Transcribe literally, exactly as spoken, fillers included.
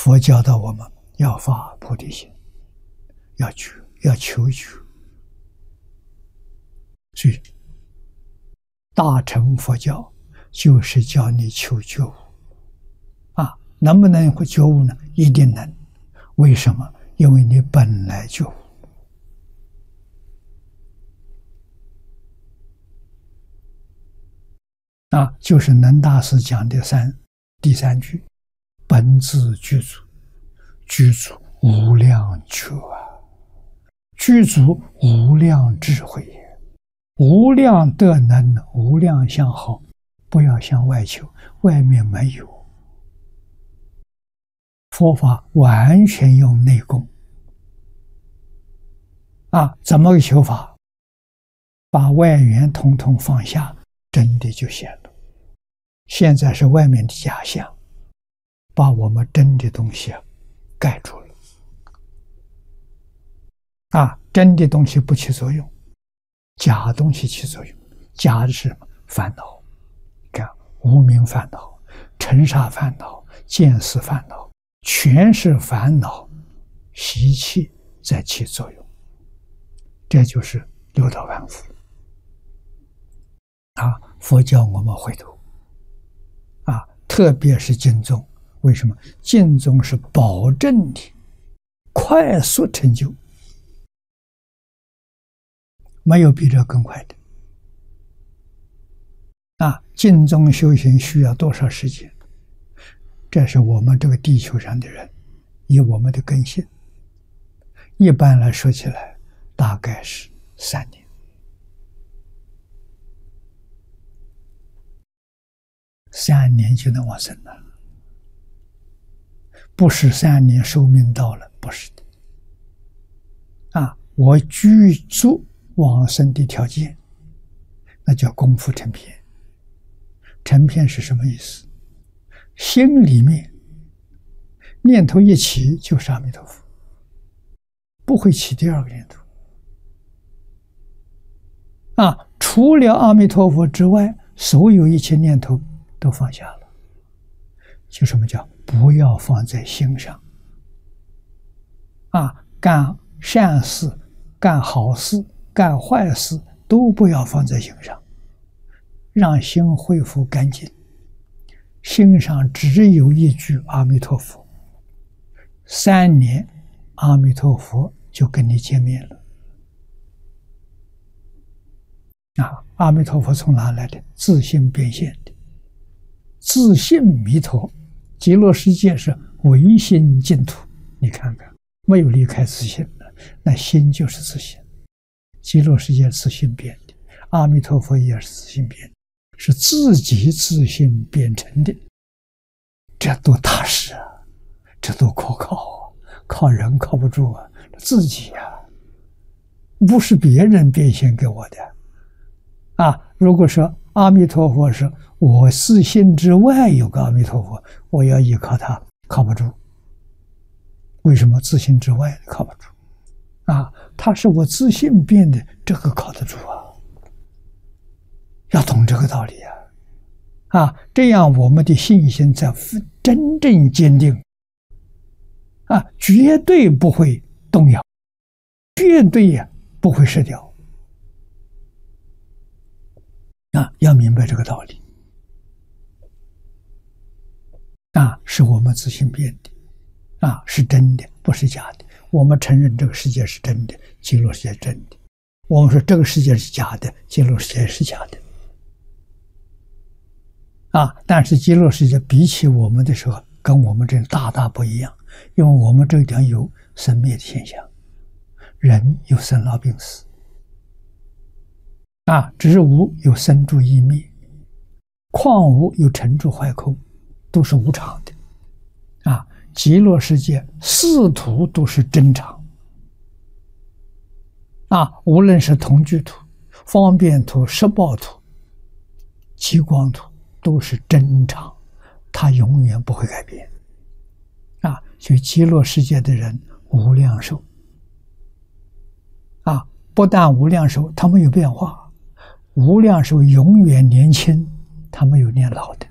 佛教导我们要发菩提心，要觉，要求觉。所以大乘佛教就是教你求觉悟啊，能不能会觉悟呢？一定能。为什么？因为你本来觉悟啊，就是能大师讲的三第三句：本自具足，具足无量觉啊，具足无量智慧也，无量德能，无量相好，不要向外求，外面没有。佛法完全用内功啊，怎么个求法？把外缘统统放下，真的就显了。现在是外面的假象，把我们真的东西啊盖住了啊，真的东西不起作用，假东西起作用。假的是什么？烦恼，看无明烦恼、尘沙烦恼、见思烦恼，全是烦恼习气在起作用。这就是六道凡夫啊！佛教我们回头啊，特别是经宗，为什么？经宗是保证的快速成就，没有比这更快的啊！经宗修行需要多少时间？这是我们这个地球上的人，以我们的根性，一般来说起来，大概是三年。三年就能往生了，不是三年寿命到了，不是的。啊，我具足往生的条件，那叫功夫成片。成片是什么意思？心里面念头一起就是阿弥陀佛，不会起第二个念头。啊，除了阿弥陀佛之外，所有一切念头都放下了。就什么叫不要放在心上啊？干善事、干好事、干坏事都不要放在心上，让心恢复干净。心上只有一句阿弥陀佛，三年阿弥陀佛就跟你见面了。啊，阿弥陀佛从哪来的？自性变现的。自性弥陀，极乐世界是唯心净土。你看看，没有离开自性的，那心就是自性。极乐世界自性变的，阿弥陀佛也是自性变的，是自己自性变成的。这多踏实啊，这多可靠啊！靠人靠不住啊，自己呀、啊，不是别人变现给我的啊。如果说阿弥陀佛是我自性之外有个阿弥陀佛，我要依靠他，靠不住。为什么自性之外靠不住？啊，他是我自性变的，这个靠得住啊。要懂这个道理啊，啊，这样我们的信心才真正坚定啊，绝对不会动摇，绝对呀、啊、不会失掉啊！要明白这个道理啊，是我们自性变的啊，是真的，不是假的。我们承认这个世界是真的，极乐世界是真的；我们说这个世界是假的，极乐世界是假的。啊！但是极乐世界比起我们的时候，跟我们这大大不一样，因为我们这个地方有生灭的现象，人有生老病死，啊，植物有生住异灭，矿物有成住坏空，都是无常的，啊，极乐世界四土都是真常，啊，无论是同居土、方便土、十报土、极光土。都是真常，它永远不会改变啊！所以极乐世界的人无量寿啊，不但无量寿，他没有变化，无量寿永远年轻，他没有年老的